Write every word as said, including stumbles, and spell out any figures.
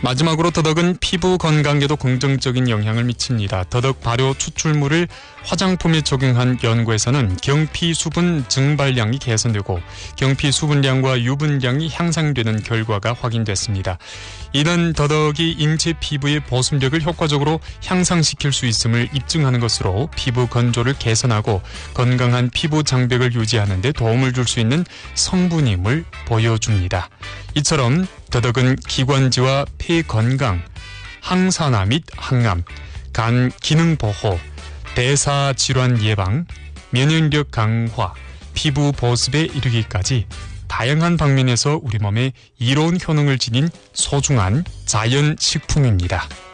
마지막으로 더덕은 피부 건강에도 긍정적인 영향을 미칩니다. 더덕 발효 추출물을 화장품에 적용한 연구에서는 경피 수분 증발량이 개선되고 경피 수분량과 유분량이 향상되는 결과가 확인됐습니다. 이는 더덕이 인체 피부의 보습력을 효과적으로 향상시킬 수 있음을 입증하는 것으로 피부 건조를 개선하고 건강한 피부 장벽을 유지하는 데 도움을 줄 수 있는 성분임을 보여줍니다. 이처럼 더덕은 기관지와 폐 건강, 항산화 및 항암, 간 기능 보호, 대사 질환 예방, 면역력 강화, 피부 보습에 이르기까지 다양한 방면에서 우리 몸에 이로운 효능을 지닌 소중한 자연 식품입니다.